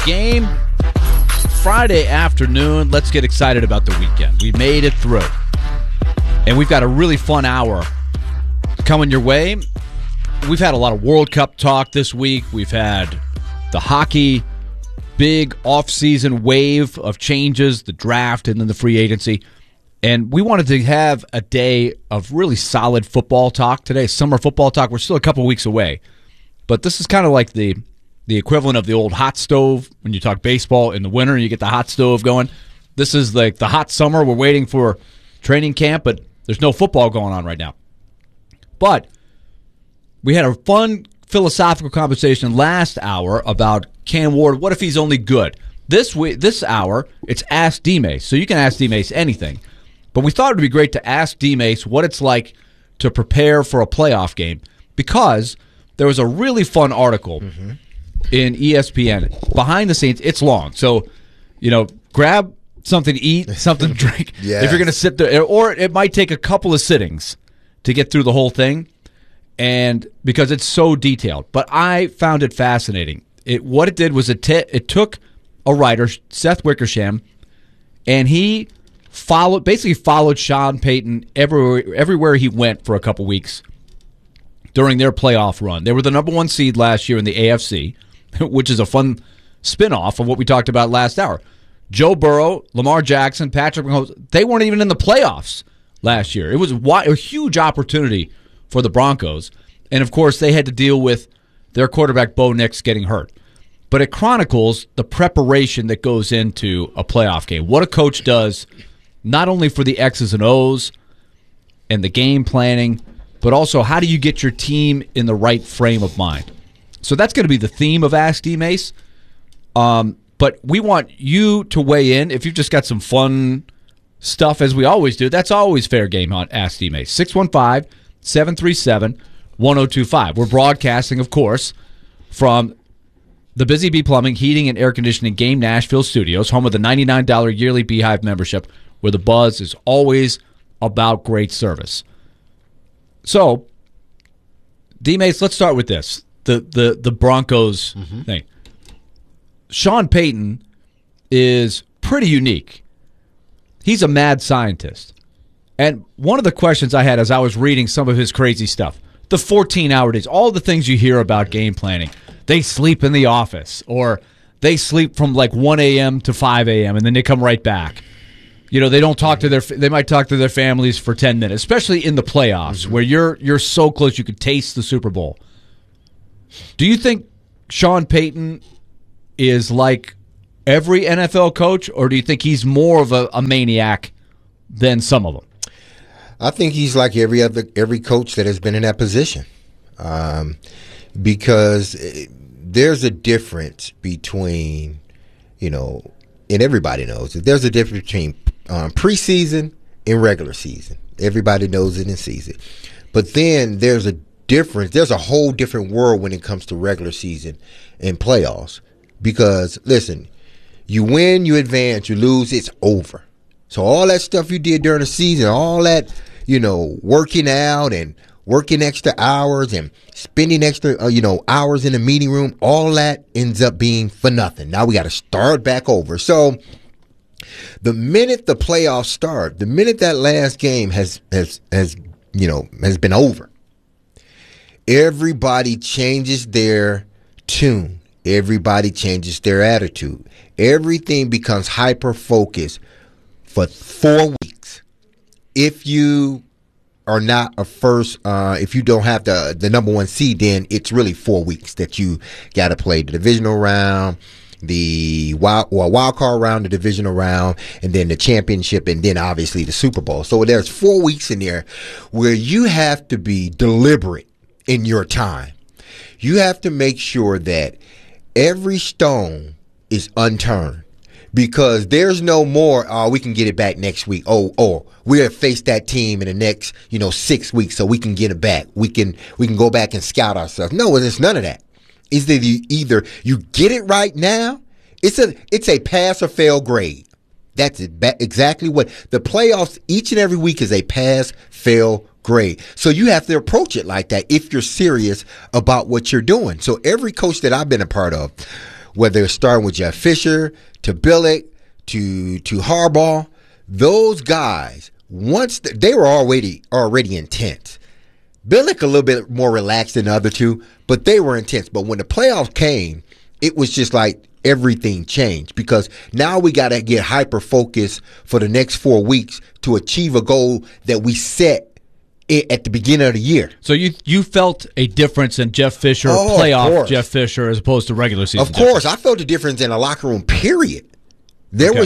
game Friday afternoon. Let's get excited about the weekend. We made it through. And we've got a really fun hour coming your way. We've had a lot of World Cup talk this week. We've had the hockey big off-season wave of changes, the draft and then the free agency. And we wanted to have a day of really solid football talk today, summer football talk. We're still a couple weeks away. But this is kind of like the equivalent of the old hot stove when you talk baseball in the winter and you get the hot stove going. This is like the hot summer. We're waiting for training camp, but there's no football going on right now. But we had a fun philosophical conversation last hour about Cam Ward. What if he's only good? This hour, it's Ask D-Mace. So you can ask D-Mace anything. But we thought it would be great to ask D-Mace what it's like to prepare for a playoff game, because there was a really fun article in ESPN. Behind the scenes, it's long. So, grab something to eat, something to drink. Yes. If you're going to sit there. Or it might take a couple of sittings to get through the whole thing, and because it's so detailed. But I found it fascinating. What it did was it took a writer, Seth Wickersham, and he basically followed Sean Payton everywhere he went for a couple weeks during their playoff run. They were the number one seed last year in the AFC, which is a fun spinoff of what we talked about last hour. Joe Burrow, Lamar Jackson, Patrick Mahomes, they weren't even in the playoffs last year. It was a huge opportunity for the Broncos. And, of course, they had to deal with their quarterback, Bo Nix, getting hurt. But it chronicles the preparation that goes into a playoff game, what a coach does, not only for the X's and O's and the game planning, but also how do you get your team in the right frame of mind. So that's going to be the theme of Ask D-Mace. But we want you to weigh in. If you've just got some fun stuff, as we always do, that's always fair game on Ask D-Mace. 615-737-1025. We're broadcasting, of course, from the Busy Bee Plumbing, Heating, and Air Conditioning Game Nashville Studios, home of the $99 yearly Beehive membership, where the buzz is always about great service. So, D-Mace, let's start with this. The Broncos thing. Sean Payton is pretty unique. He's a mad scientist. And one of the questions I had as I was reading some of his crazy stuff, the 14-hour days, all the things you hear about game planning, they sleep in the office, or they sleep from like 1 a.m. to 5 a.m., and then they come right back. They don't talk to they might talk to their families for 10 minutes, especially in the playoffs where you're so close you could taste the Super Bowl. Do you think Sean Payton is like every NFL coach, or do you think he's more of a maniac than some of them? I think he's like every coach that has been in that position, because there's a difference between, and everybody knows that there's a difference between preseason and regular season. Everybody knows it and sees it, but then there's a difference. There's a whole different world when it comes to regular season and playoffs. Because, listen, you win, you advance, you lose, it's over. So all that stuff you did during the season, all that, working out and working extra hours and spending extra, hours in the meeting room, all that ends up being for nothing. Now we got to start back over. So the minute the playoffs start, the minute that last game has been over, everybody changes their tune. Everybody changes their attitude. Everything becomes hyper-focused for 4 weeks. If you are not if you don't have the number one seed, then it's really 4 weeks that you got to play the divisional round, the wild card round, the divisional round, and then the championship, and then obviously the Super Bowl. So there's 4 weeks in there where you have to be deliberate in your time. You have to make sure that every stone is unturned, because there's no more, we can get it back next week. We'll face that team in the next, 6 weeks so we can get it back. We can go back and scout ourselves. No, it's none of that. It's that either you get it right now, it's a pass or fail grade. That's exactly what the playoffs each and every week is, a pass, fail grade. So you have to approach it like that if you're serious about what you're doing. So every coach that I've been a part of, whether it's starting with Jeff Fisher to Billick to Harbaugh, those guys, once they were already intense. Billick a little bit more relaxed than the other two, but they were intense. But when the playoffs came, it was just like everything changed, because now we got to get hyper focused for the next 4 weeks to achieve a goal that we set at the beginning of the year. So you felt a difference in Jeff Fisher, playoff Jeff Fisher, as opposed to regular season? Of course. I felt a difference in the locker room, period. It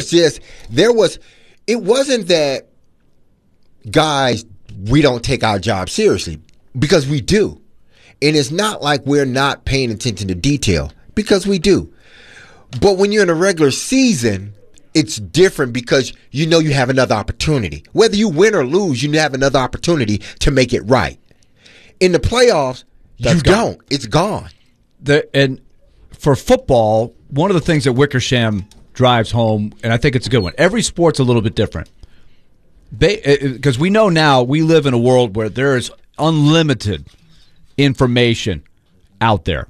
wasn't that, guys, we don't take our job seriously, because we do. And it's not like we're not paying attention to detail, because we do. But when you're in a regular season, it's different, because you know you have another opportunity. Whether you win or lose, you have another opportunity to make it right. In the playoffs, you don't. It's gone. And for football, one of the things that Wickersham drives home, and I think it's a good one, every sport's a little bit different. Because we know now we live in a world where there is unlimited information out there.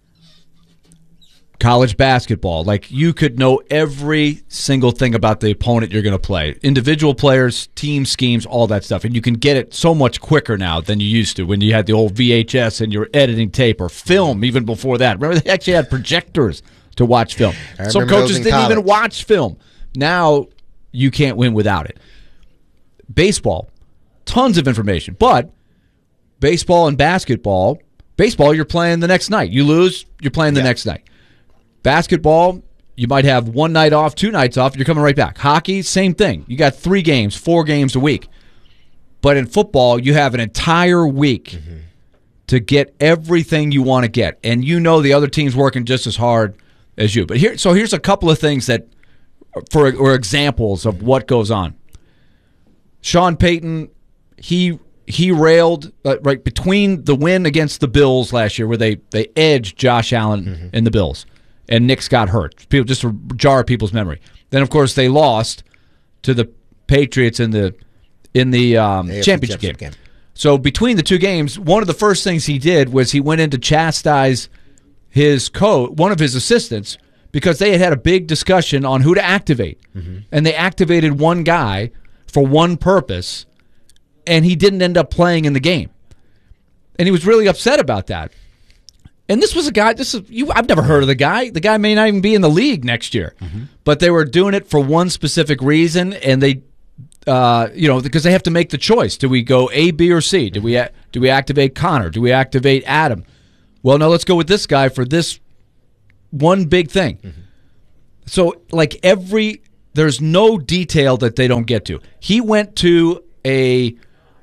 College basketball, like, you could know every single thing about the opponent you're going to play. Individual players, team schemes, all that stuff. And you can get it so much quicker now than you used to when you had the old VHS and your editing tape, or film even before that. Remember, they actually had projectors to watch film. Some coaches didn't even watch film. Now you can't win without it. Baseball, tons of information. But baseball and basketball, you're playing the next night. You lose, you're playing the next night. Basketball, you might have 1 night off, 2 nights off, you're coming right back. Hockey, same thing. You got 3 games, 4 games a week. But in football, you have an entire week to get everything you want to get. And you know the other team's working just as hard as you. But here's a couple of things that, or examples of what goes on. Sean Payton, he railed right between the win against the Bills last year, where they edged Josh Allen and the Bills, and Nick got hurt. People, just to jar people's memory. Then, of course, they lost to the Patriots in the championship game. So between the 2 games, one of the first things he did was he went in to chastise his one of his assistants, because they had a big discussion on who to activate, and they activated one guy for one purpose, and he didn't end up playing in the game. And he was really upset about that. And this was a guy, I've never heard of the guy. The guy may not even be in the league next year. But they were doing it for one specific reason, and they, because they have to make the choice. Do we go A, B, or C? Do we activate Connor? Do we activate Adam? Well, no, let's go with this guy for this one big thing. So, like, there's no detail that they don't get to. He went to a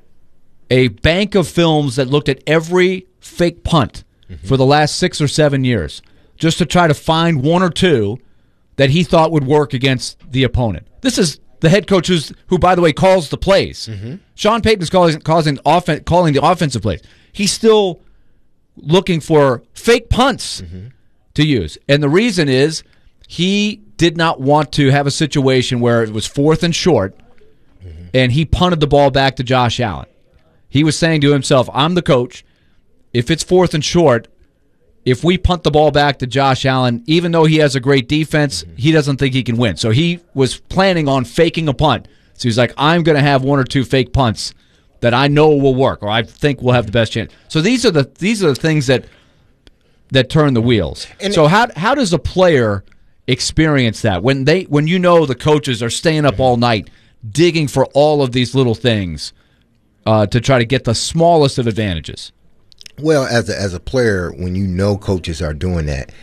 bank of films that looked at every fake punt for the last 6 or 7 years, just to try to find 1 or 2 that he thought would work against the opponent. This is the head coach who, by the way, calls the plays. Sean Payton is calling the offensive plays. He's still looking for fake punts to use. And the reason is he did not want to have a situation where it was 4th and short and he punted the ball back to Josh Allen. He was saying to himself, I'm the coach. If it's 4th and short, if we punt the ball back to Josh Allen, even though he has a great defense, he doesn't think he can win. So he was planning on faking a punt. So he's like, I'm going to have 1 or 2 fake punts that I know will work, or I think we'll have the best chance. So these are the things that turn the wheels. And so how does a player experience that when you know the coaches are staying up all night digging for all of these little things to try to get the smallest of advantages? Well, as a player, when you know coaches are doing that,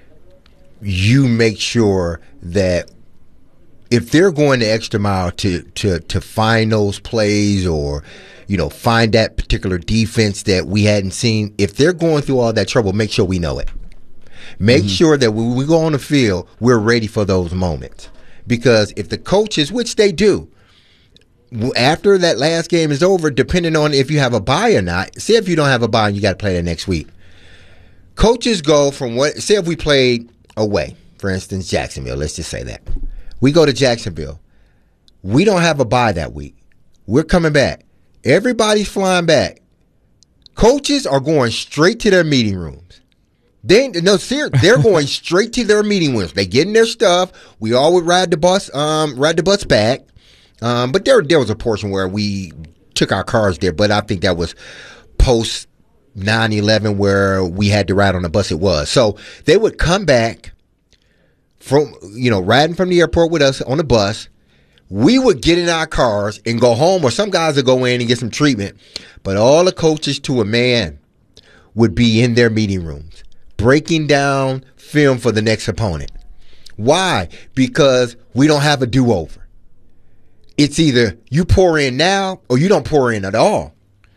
you make sure that if they're going the extra mile to find those plays, or find that particular defense that we hadn't seen, if they're going through all that trouble, make sure we know it. Make sure that when we go on the field, we're ready for those moments. Because if the coaches, which they do, after that last game is over, depending on if you have a bye or not, say if you don't have a bye and you got to play the next week, coaches go from say if we played away, for instance, Jacksonville, let's just say that. We go to Jacksonville. We don't have a bye that week. We're coming back. Everybody's flying back. Coaches are going straight to their meeting rooms. They're going straight to their meeting rooms. They get in their stuff. We all would ride the bus back. But there was a portion where we took our cars there, but I think that was post 9/11 where we had to ride on the bus. It was. So they would come back from, riding from the airport with us on the bus. We would get in our cars and go home, or some guys would go in and get some treatment. But all the coaches to a man would be in their meeting rooms, breaking down film for the next opponent. Why? Because we don't have a do-over. It's either you pour in now or you don't pour in at all.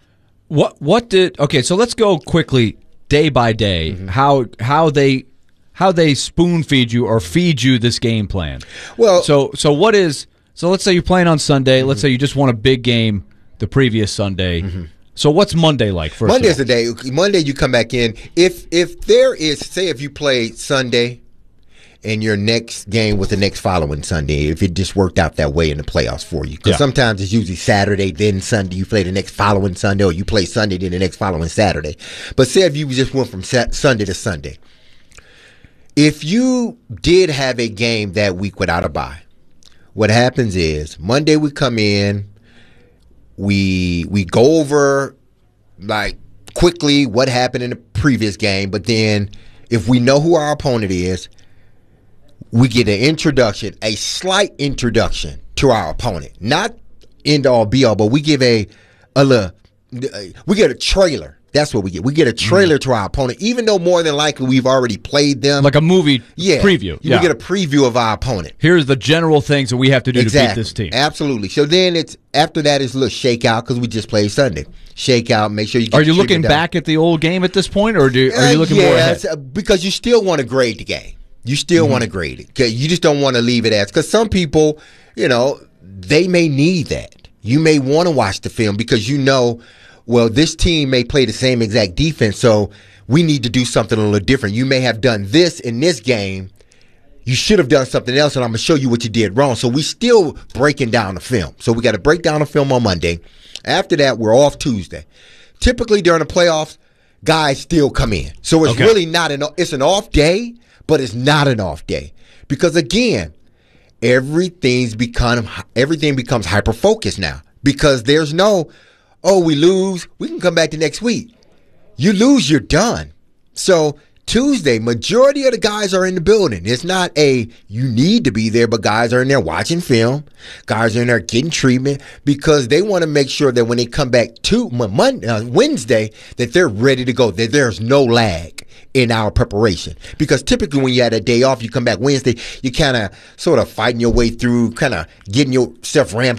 Okay, so let's go quickly day by day, how they spoon feed you or feed you this game plan. Well, so let's say you're playing on Sunday, let's say you just won a big game the previous Sunday. So what's Monday like first? Monday's the day. Monday you come back in. If there is, say if you play Sunday and your next game was the next following Sunday, if it just worked out that way in the playoffs for you. Because sometimes it's usually Saturday, then Sunday, you play the next following Sunday, or you play Sunday, then the next following Saturday. But say if you just went from Sunday to Sunday. If you did have a game that week without a bye, what happens is Monday we come in, we go over like quickly what happened in the previous game, but then if we know who our opponent is, we get an introduction, a slight introduction to our opponent. Not end all be all, but we give we get a trailer. That's what we get. We get a trailer to our opponent, even though more than likely we've already played them. Like a movie preview. We get a preview of our opponent. Here's the general things that we have to do to beat this team. Absolutely. So then after that is a little shakeout because we just played Sunday. Shakeout, make sure you get Are you looking back at the old game at this point, or are you looking more ahead? Because you still want to grade the game. You still want to grade it. You just don't want to leave it as, because some people, they may need that. You may want to watch the film because well, this team may play the same exact defense, so we need to do something a little different. You may have done this in this game. You should have done something else, and I'm going to show you what you did wrong. So we still breaking down the film. So we got to break down the film on Monday. After that, we're off Tuesday. Typically during the playoffs, guys still come in. So it's really not it's an off day, but it's not an off day. Because again, everything becomes hyper-focused now. Because there's no, we lose, we can come back the next week. You lose, you're done. So Tuesday, majority of the guys are in the building. It's not you need to be there, but guys are in there watching film. Guys are in there getting treatment because they want to make sure that when they come back to Wednesday, that they're ready to go, that there's no lag in our preparation. Because typically when you had a day off, you come back Wednesday, you kind of sort of fighting your way through, kind of getting yourself ramped